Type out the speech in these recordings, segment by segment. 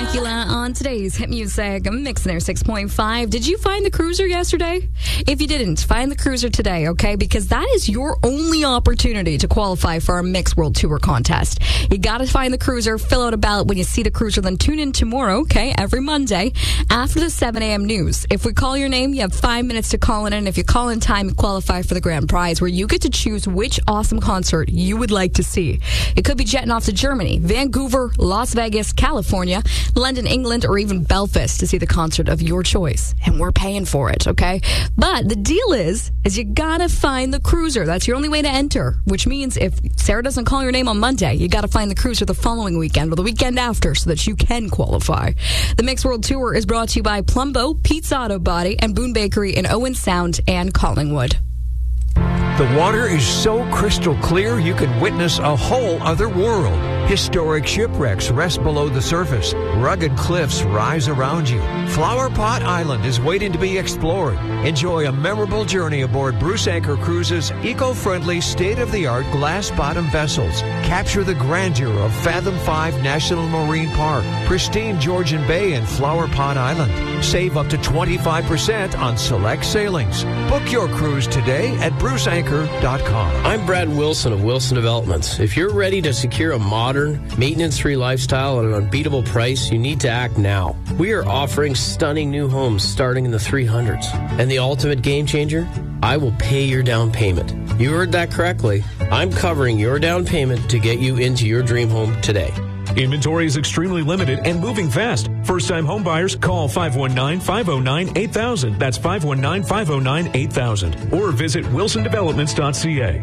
Dracula on today's Hit Music Mix in Air 6.5. Did you find the cruiser yesterday? If you didn't, find the cruiser today, okay? Because that is your only opportunity to qualify for our Mix World Tour contest. You got to find the cruiser, fill out a ballot when you see the cruiser, then tune in tomorrow, okay? Every Monday after the 7 a.m. news. If we call your name, you have 5 minutes to call in, and if you call in time, you qualify for the grand prize, where you get to choose which awesome concert you would like to see. It could be jetting off to Germany, Vancouver, Las Vegas, California, London, England, or even Belfast to see the concert of your choice. And we're paying for it, okay? But the deal is you gotta find the cruiser. That's your only way to enter, which means if Sarah doesn't call your name on Monday, you gotta find the cruiser the following weekend or the weekend after so that you can qualify. The Mix World Tour is brought to you by Plumbo, Pete's Auto Body, and Boone Bakery in Owen Sound and Collingwood. The water is so crystal clear you can witness a whole other world. Historic shipwrecks rest below the surface. Rugged cliffs rise around you. Flower Pot Island is waiting to be explored. Enjoy a memorable journey aboard Bruce Anchor Cruises' eco-friendly, state-of-the-art glass-bottom vessels. Capture the grandeur of Fathom 5 National Marine Park, pristine Georgian Bay, and Flower Pot Island. Save up to 25% on select sailings. Book your cruise today at bruceanchor.com. I'm Brad Wilson of Wilson Developments. If you're ready to secure a modern, maintenance-free lifestyle at an unbeatable price, you need to act now. We are offering stunning new homes starting in the 300s. And the ultimate game changer? I will pay your down payment. You heard that correctly. I'm covering your down payment to get you into your dream home today. Inventory is extremely limited and moving fast. First-time home buyers, call 519-509-8000. That's 519-509-8000. Or visit wilsondevelopments.ca.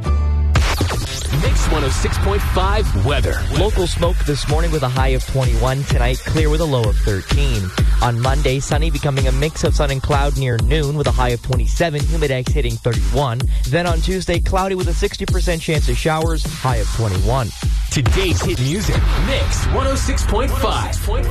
Mix 106.5 weather. Local smoke this morning with a high of 21. Tonight, clear with a low of 13. On Monday, sunny, becoming a mix of sun and cloud near noon with a high of 27. Humidex hitting 31. Then on Tuesday, cloudy with a 60% chance of showers, high of 21. Today's hit music. Mix 106.5.